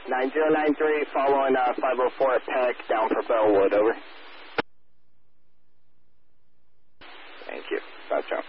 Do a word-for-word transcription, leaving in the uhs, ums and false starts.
nine zero nine three, following uh, five oh four at Peck, down for Bellwood, over. Thank you. Gotcha.